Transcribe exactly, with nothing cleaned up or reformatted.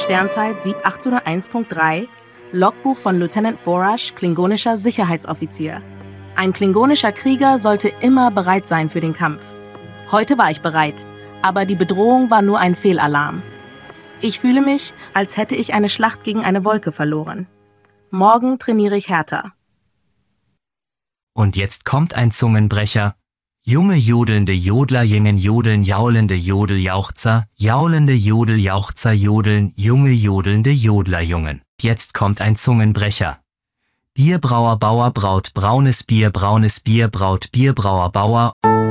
Sternzeit sieben acht null eins Punkt drei, Logbuch von Lieutenant Vorash, klingonischer Sicherheitsoffizier. Ein klingonischer Krieger sollte immer bereit sein für den Kampf. Heute war ich bereit, aber die Bedrohung war nur ein Fehlalarm. Ich fühle mich, als hätte ich eine Schlacht gegen eine Wolke verloren. Morgen trainiere ich härter. Und jetzt kommt ein Zungenbrecher. Junge jodelnde Jodler jingen jodeln jaulende Jodeljauchzer, jaulende Jodeljauchzer jodeln, junge jodelnde Jodlerjungen. Jetzt kommt ein Zungenbrecher. Bierbrauer Bauer braut braunes Bier braunes Bier braut Bierbrauer Bauer.